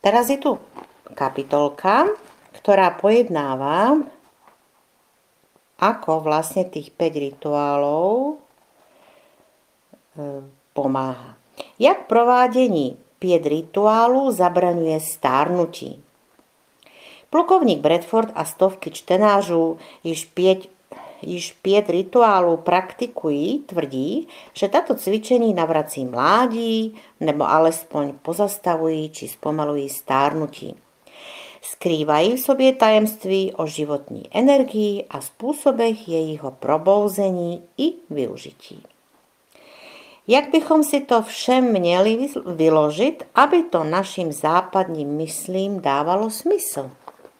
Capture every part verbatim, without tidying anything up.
Teraz je tu kapitolka, ktorá pojednáva, ako vlastne tých päť rituálov pomáha. Jak provádění pět rituálů zabraňuje stárnutí. Plukovník Bradford a stovky čtenářů již pět, již pět rituálů praktikují, tvrdí, že tato cvičení navrací mládí nebo alespoň pozastavují či zpomalují stárnutí. Skrývají v sobě tajemství o životní energii a způsobech jejího probouzení i využití. Jak bychom si to všem měli vyložit, aby to našim západním myslím dávalo smysl?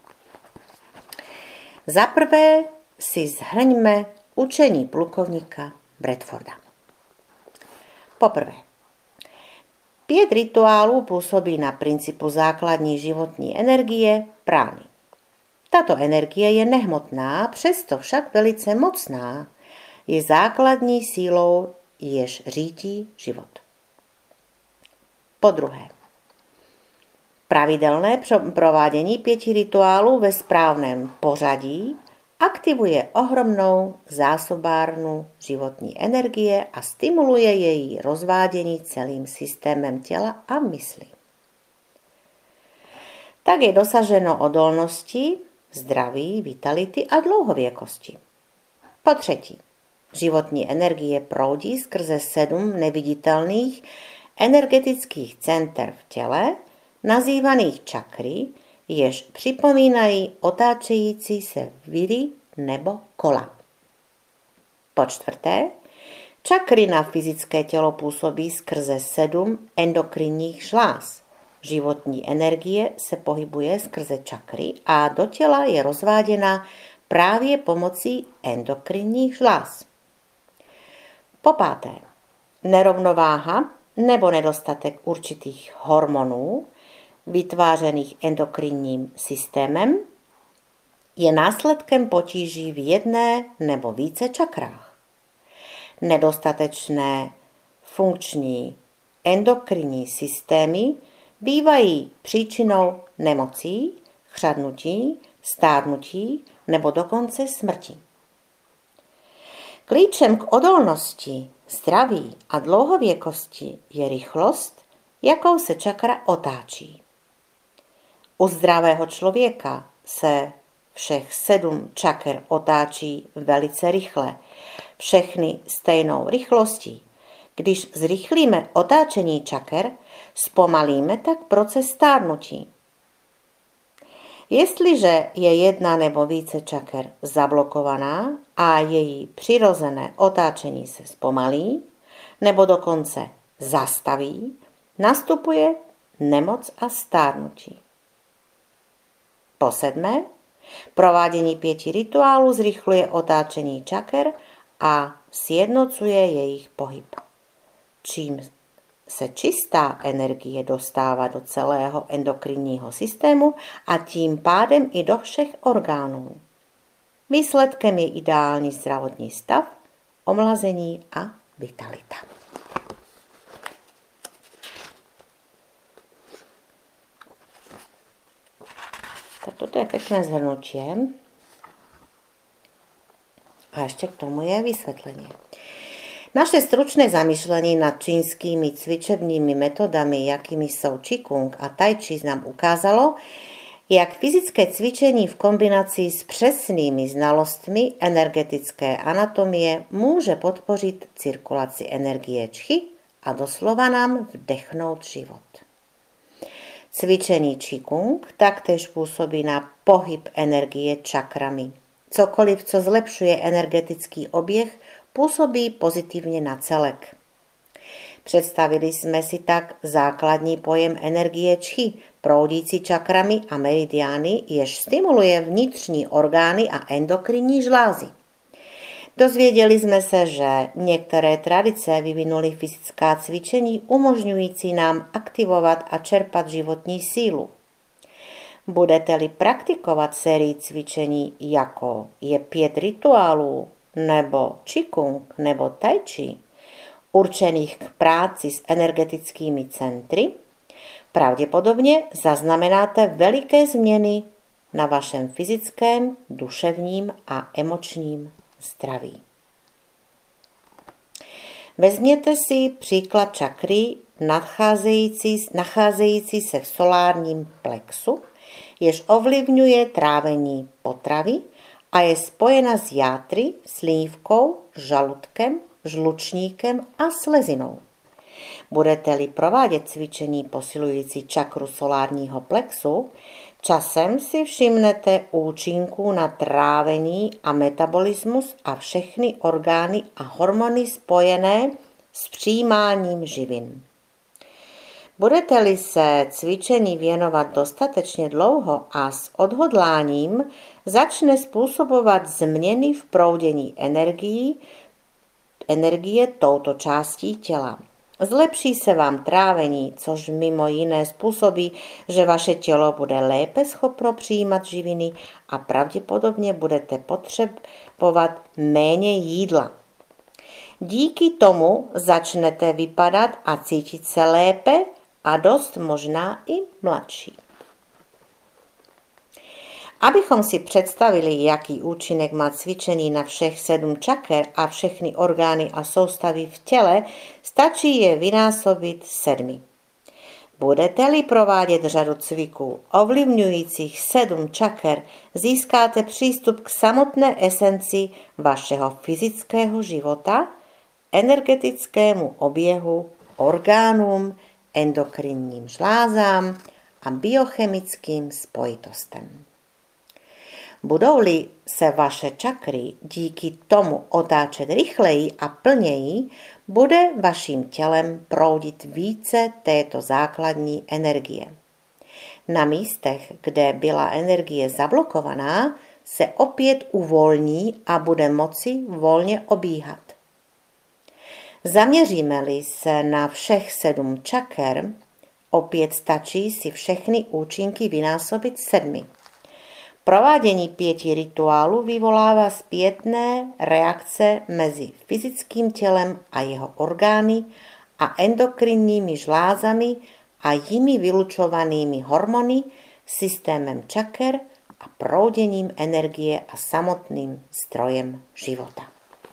Za prvé si zhrňme učení plukovníka Bradforda. Poprvé, pět rituálů působí na principu základní životní energie prány. Tato energie je nehmotná, přesto však velice mocná. Je základní sílou, jež řídí život. Po druhé, pravidelné provádění pěti rituálů ve správném pořadí aktivuje ohromnou zásobárnu životní energie a stimuluje její rozvádění celým systémem těla a mysli. Tak je dosaženo odolnosti, zdraví, vitality a dlouhověkosti. Po třetí, životní energie proudí skrze sedm neviditelných energetických center v těle, nazývaných čakry, jež připomínají otáčející se viry nebo kola. Po čtvrté, čakry na fyzické tělo působí skrze sedm endokrinních žláz. Životní energie se pohybuje skrze čakry a do těla je rozváděna právě pomocí endokrinních žláz. Po páté, nerovnováha nebo nedostatek určitých hormonů vytvářených endokrinním systémem je následkem potíží v jedné nebo více čakrách. Nedostatečné funkční endokrinní systémy bývají příčinou nemocí, chřadnutí, stárnutí nebo dokonce smrti. Klíčem k odolnosti, zdraví a dlouhověkosti je rychlost, jakou se čakra otáčí. U zdravého člověka se všech sedm čaker otáčí velice rychle, všechny stejnou rychlostí. Když zrychlíme otáčení čaker, zpomalíme tak proces stárnutí. Jestliže je jedna nebo více čaker zablokovaná a její přirozené otáčení se zpomalí nebo dokonce zastaví, nastupuje nemoc a stárnutí. Po sedmé, provádění pěti rituálů zrychluje otáčení čaker a sjednocuje jejich pohyb, čím se čistá energie dostává do celého endokrinního systému a tím pádem i do všech orgánů. Výsledkem je ideální zdravotní stav, omlazení a vitalita. Tak toto je pekné zhrnutie. A ešte k tomu je vysvetlenie. Naše stručné zamýšlení nad čínskými cvičebními metodami, jakými jsou Qigong a Tai Chi, nám ukázalo, jak fyzické cvičení v kombinaci s přesnými znalostmi energetické anatomie může podpořit cirkulaci energie Qi a doslova nám vdechnout život. Cvičení Qigong taktéž působí na pohyb energie čakrami. Cokoliv, co zlepšuje energetický oběh, působí pozitivně na celek. Představili jsme si tak základní pojem energie Qi, proudící čakrami a meridiány, jež stimuluje vnitřní orgány a endokrinní žlázy. Dozvěděli jsme se, že některé tradice vyvinuly fyzická cvičení umožňující nám aktivovat a čerpat životní sílu. Budete-li praktikovat sérii cvičení, jako je pět rituálů, nebo Qigong, nebo Tai Chi, určených k práci s energetickými centry, Pravděpodobně zaznamenáte veliké změny na vašem fyzickém, duševním a emočním zdraví. Vezměte si příklad čakry nacházející, nacházející se v solárním plexu, jež ovlivňuje trávení potravy a je spojena s játry, slívkou, žaludkem, žlučníkem a slezinou. Budete-li provádět cvičení posilující čakru solárního plexu, časem si všimnete účinků na trávení a metabolismus a všechny orgány a hormony spojené s přijímáním živin. Budete-li se cvičení věnovat dostatečně dlouho a s odhodláním, začne způsobovat změny v proudění energií, energie touto částí těla. Zlepší se vám trávení, což mimo jiné způsobí, že vaše tělo bude lépe schopno přijímat živiny a pravděpodobně budete potřebovat méně jídla. Díky tomu začnete vypadat a cítit se lépe a dost možná i mladší. Abychom si představili, jaký účinek má cvičení na všech sedm čaker a všechny orgány a soustavy v těle, stačí je vynásobit sedmi. Budete-li provádět řadu cviků ovlivňujících sedm čaker, získáte přístup k samotné esenci vašeho fyzického života, energetickému oběhu, orgánům, endokrinním žlázám a biochemickým spojitostem. Budou-li se vaše čakry díky tomu otáčet rychleji a plněji, bude vaším tělem proudit více této základní energie. Na místech, kde byla energie zablokovaná, se opět uvolní a bude moci volně obíhat. Zaměříme-li se na všech sedm čaker, opět stačí si všechny účinky vynásobit sedmi. Provádění pěti rituálů vyvolává zpětné reakce mezi fyzickým tělem a jeho orgány a endokrinními žlázami a jimi vylučovanými hormony, systémem čaker a prouděním energie a samotným zdrojem života.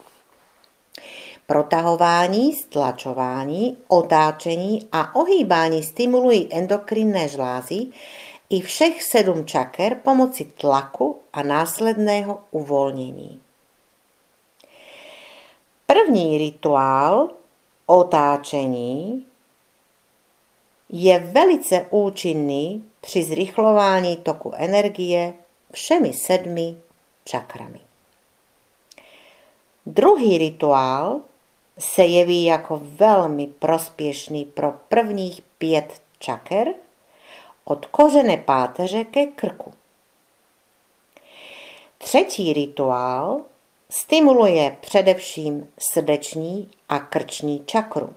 Protahování, stlačování, otáčení a ohýbání stimulují endokrinné žlázy i všech sedm čaker pomocí tlaku a následného uvolnění. První rituál otáčení je velice účinný při zrychlování toku energie všemi sedmi čakrami. Druhý rituál se jeví jako velmi prospěšný pro prvních pět čaker, od kořene páteře ke krku. Třetí rituál stimuluje především srdeční a krční čakru.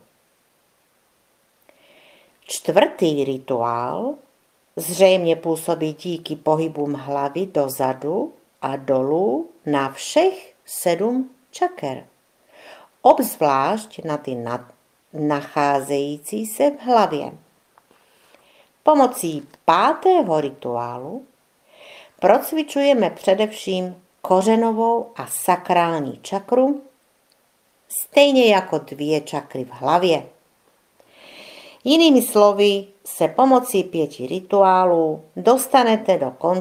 Čtvrtý rituál zřejmě působí díky pohybům hlavy dozadu a dolů na všech sedm čaker, obzvlášť na ty nad, nacházející se v hlavě. Pomocí pátého rituálu procvičujeme především kořenovou a sakrální čakru, stejně jako dvě čakry v hlavě. Jinými slovy se pomocí pěti rituálů dostanete do kontaktu